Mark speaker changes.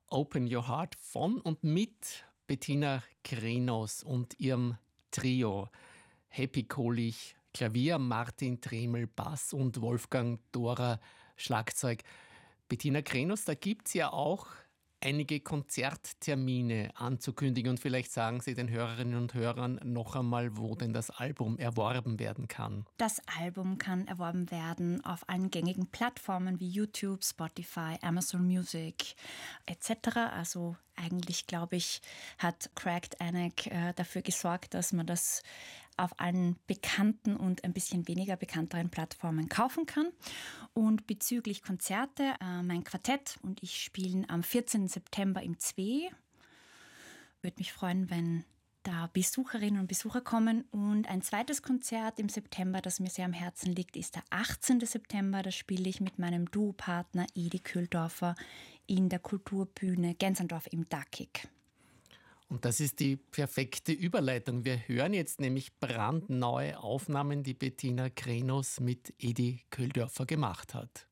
Speaker 1: Open Your Heart von und mit Bettina Krenos und ihrem Trio. Happy Kohlich, Klavier, Martin Tremel, Bass und Wolfgang Dorer, Schlagzeug. Bettina Krenos, da gibt es ja auch einige Konzerttermine anzukündigen und vielleicht sagen Sie den Hörerinnen und Hörern noch einmal, wo denn das Album erworben werden kann.
Speaker 2: Das Album kann erworben werden auf allen gängigen Plattformen wie YouTube, Spotify, Amazon Music etc. Also eigentlich, glaube ich, hat Cracked Anak dafür gesorgt, dass man das auf allen bekannten und ein bisschen weniger bekannteren Plattformen kaufen kann. Und bezüglich Konzerte, mein Quartett und ich spielen am 14. September im Zwee. Würde mich freuen, wenn da Besucherinnen und Besucher kommen. Und ein zweites Konzert im September, das mir sehr am Herzen liegt, ist der 18. September. Da spiele ich mit meinem Duopartner Edi Köhldorfer in der Kulturbühne Gensendorf im Dackig.
Speaker 1: Und das ist die perfekte Überleitung. Wir hören jetzt nämlich brandneue Aufnahmen, die Bettina Krenos mit Edi Köhldorfer gemacht hat.